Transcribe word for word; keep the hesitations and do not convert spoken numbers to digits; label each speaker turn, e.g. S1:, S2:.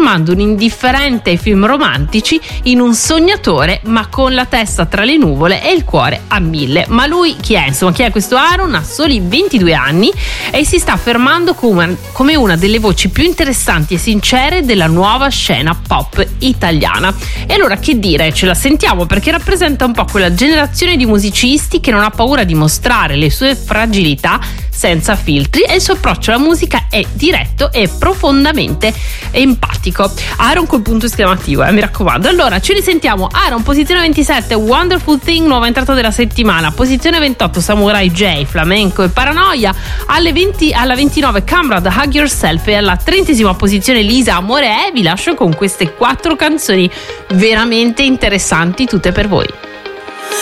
S1: trasformando un indifferente ai film romantici in un sognatore ma con la testa tra le nuvole e il cuore a mille. Ma lui chi è? Insomma, chi è questo Aaron? Ha soli ventidue anni e si sta affermando come, come una delle voci più interessanti e sincere della nuova scena pop italiana. E allora che dire? Ce la sentiamo perché rappresenta un po' quella generazione di musicisti che non ha paura di mostrare le sue fragilità senza filtri, e il suo approccio alla musica è diretto e profondamente empatico. Aaron col punto esclamativo, eh, mi raccomando. Allora ci risentiamo. Aaron, posizione ventisette, Wonderful Thing, nuova entrata della settimana. Posizione ventotto, Samurai J, Flamenco e Paranoia. Alle venti, alla ventinove, Camrad, Hug Yourself, e alla trentesima posizione Lisa, Amore è. Vi lascio con queste quattro canzoni veramente interessanti, tutte per voi.